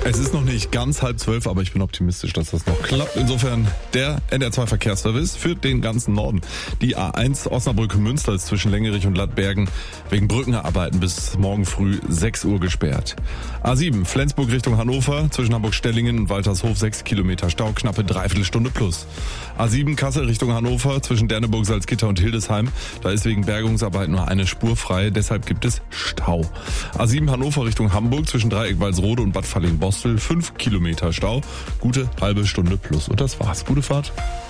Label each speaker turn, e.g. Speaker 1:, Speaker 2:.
Speaker 1: Es ist noch nicht ganz 11:30, aber ich bin optimistisch, dass das noch klappt. Insofern der NDR2 Verkehrsservice für den ganzen Norden. Die A1 Osnabrück-Münster ist zwischen Längerich und Lattbergen wegen Brückenarbeiten bis morgen früh 6 Uhr gesperrt. A7 Flensburg Richtung Hannover zwischen Hamburg-Stellingen und Waltershof 6 Kilometer Stau, knappe Dreiviertelstunde plus. A7 Kassel Richtung Hannover zwischen Derneburg, Salzgitter und Hildesheim. Da ist wegen Bergungsarbeit nur eine Spur frei, deshalb gibt es Stau. A7 Hannover Richtung Hamburg zwischen Dreieck Walsrode und Bad Falling-Bostel 5 Kilometer Stau, gute halbe Stunde plus. Und das war's. Gute Fahrt.